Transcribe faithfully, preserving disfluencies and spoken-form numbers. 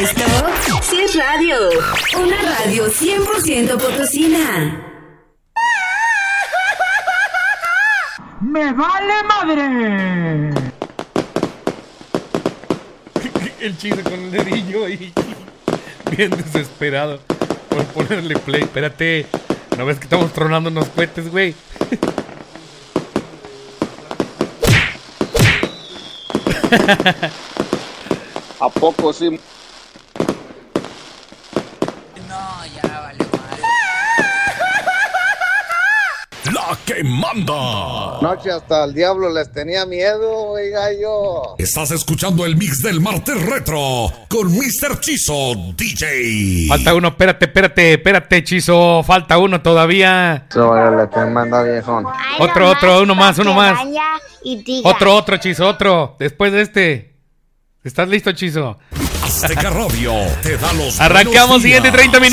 Esto sí es radio. Una radio cien por ciento potosina. ¡Me vale madre! El Chizo con el dedillo y bien desesperado por ponerle play. Espérate, ¿no ves que estamos tronando unos cohetes, güey? ¿A poco sí? No, ya vale madre. La que manda. Noche hasta el diablo les tenía miedo, oiga yo. Estás escuchando el mix del martes retro con mister Chizo D J. Falta uno, espérate, espérate, espérate, Chizo. Falta uno todavía. Órale, te manda viejón. Otro, otro, uno más, uno más. Otro, otro, Chizo, otro. Después de este. ¿Estás listo, Chizo? Azteca Radio te da los Arrancamos siguiente treinta minutos.